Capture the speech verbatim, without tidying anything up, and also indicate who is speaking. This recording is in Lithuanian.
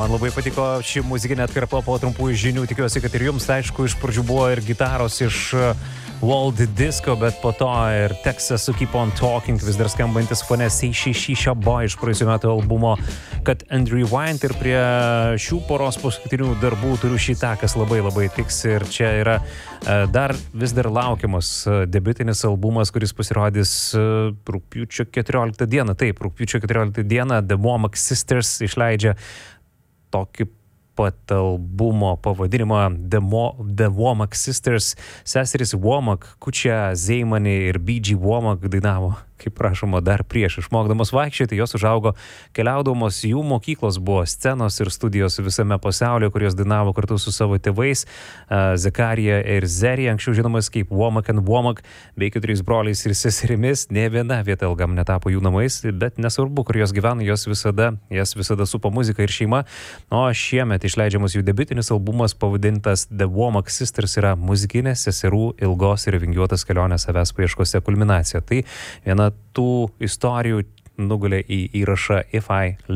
Speaker 1: man labai patiko ši muzikinė atkarpa po trumpųjų žinių, tikiuosi, kad ir jums, tai aišku, iš pradžių buvo ir gitaros iš World Disco, bet po to ir Texas su Keep On Talking, vis dar skambantis fone Say She She Sha Boy iš praėjusių metų albumo Cut and Rewind, ir prie šių poros paskutinių darbų turiu šitą, kas labai labai tiks, ir čia yra dar vis dar laukiamas debiutinis albumas, kuris pasirodys rugpjūčio keturioliktą dieną. Taip, rugpjūčio keturioliktą dieną The Womack Sisters išleidžia tokį pat albumo pavadinimą The, Mo, The Womack Sisters. Seserys Womack, Kučia, Zeimani ir B G Womack dainavo, kaip prašoma, dar prieš išmokdamos vaikščioti. Jos užaugo keliaudamos, jų mokyklos buvo scenos ir studijos visame pasaulyje, kur jos dainavo kartu su savo tėvais, uh, Zakarija ir Zerija, anksčiau žinomas kaip Womack and Womack, bei keturiais broliais ir seserimis. Ne viena vieta ilgam netapo jų namais, bet nesvarbu, kur jos gyvena, jos visada, jas visada supa muzika ir šeima. O šiemet išleidžiamas jų debiutinis albumas pavadintas The Womack Sisters yra muzikinė seserų ilgos ir vingiuotas kelionės savęs paieškose kulminacija. Tai viena tų istorijų nugulė į įrašą If I